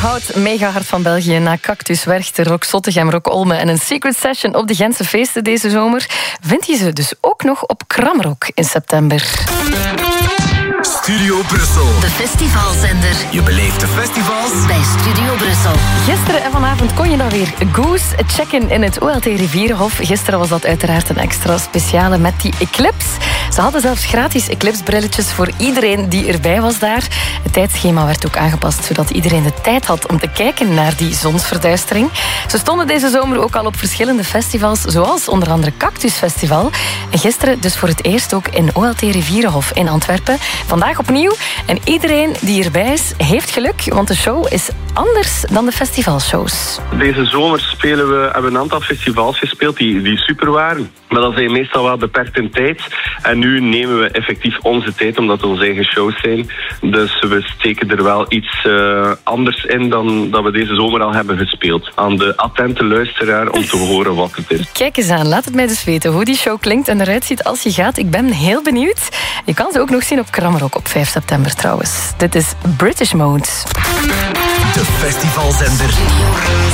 Hout, mega hart van België. Na Cactus, Werchter, Rock Zottegem, Rock Olme en een secret session op de Gentse feesten deze zomer, vind je ze dus ook nog op Kramrock in september. Studio Brussel. De festivalzender. Je beleeft de festivals bij Studio Brussel. Gisteren en vanavond kon je dan weer Goose checken in het OLT Rivierenhof. Gisteren was dat uiteraard een extra speciale met die Eclipse. Ze hadden zelfs gratis Eclipse-brilletjes voor iedereen die erbij was daar. Het tijdschema werd ook aangepast, zodat iedereen de tijd had om te kijken naar die zonsverduistering. Ze stonden deze zomer ook al op verschillende festivals, zoals onder andere Cactus Festival. En gisteren dus voor het eerst ook in OLT Rivierenhof in Antwerpen. Vandaag opnieuw. En iedereen die erbij is, heeft geluk, want de show is anders dan de festivalshows. Deze zomer hebben we een aantal festivals gespeeld die super waren. Maar dat zijn meestal wel beperkt in tijd. En nu nemen we effectief onze tijd, omdat het onze eigen shows zijn. Dus we steken er wel iets anders in dan dat we deze zomer al hebben gespeeld. Aan de attente luisteraar om te horen wat het is. Kijk eens aan, laat het mij dus weten hoe die show klinkt en eruit ziet als je gaat. Ik ben heel benieuwd. Je kan ze ook nog zien op Kramrock op 5 september trouwens. Dit is British Mode. de festivalzender.